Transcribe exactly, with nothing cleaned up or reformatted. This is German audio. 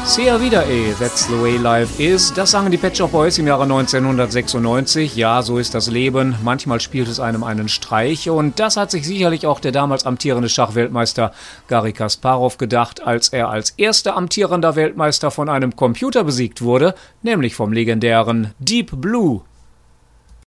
Sia wieder, ey, that's the way life is. Das sangen die Pet Shop Boys im Jahre neunzehnhundertsechsundneunzig. Ja, so ist das Leben. Manchmal spielt es einem einen Streich. Und das hat sich sicherlich auch der damals amtierende Schachweltmeister Garry Kasparow gedacht, als er als erster amtierender Weltmeister von einem Computer besiegt wurde, nämlich vom legendären Deep Blue.